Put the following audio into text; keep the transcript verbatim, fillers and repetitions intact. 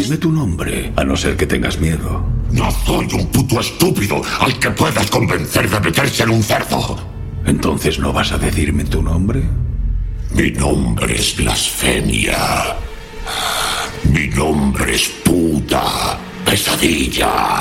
Dime tu nombre, a no ser que tengas miedo. No soy un puto estúpido al que puedas convencer de meterse en un cerdo. ¿Entonces no vas a decirme tu nombre? Mi nombre es blasfemia. Mi nombre es puta pesadilla.